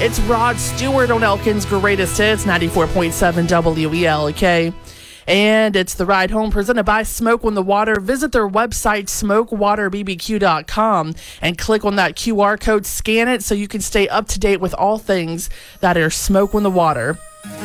It's Rod Stewart on Elkin's Greatest Hits, 94.7 WELK. And it's The Ride Home presented by Smoke on the Water. Visit their website, smokewaterbbq.com, and click on that QR code, scan it so you can stay up to date with all things that are Smoke on the Water.